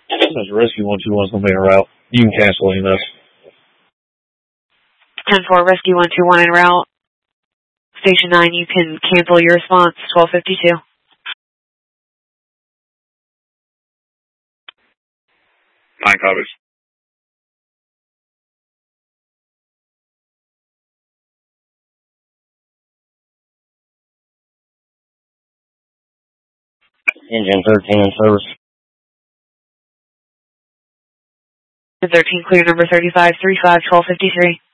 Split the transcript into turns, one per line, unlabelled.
That's Rescue 121's going to be en route. You can cancel any of this.
10-4, Rescue 121 en route. Station 9, you can cancel your response, 1252.
Nine copies.
Engine 13 in service.
13, clear number 3535, 1253.